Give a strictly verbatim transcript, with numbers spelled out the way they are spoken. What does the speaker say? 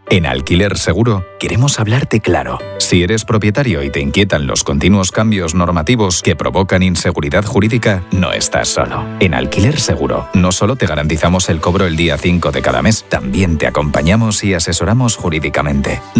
En Alquiler Seguro queremos hablarte claro. Si eres propietario y te inquietan los continuos cambios normativos que provocan inseguridad jurídica, no estás solo. En Alquiler Seguro no solo te garantizamos el cobro el día cinco de cada mes, también te acompañamos y asesoramos jurídicamente.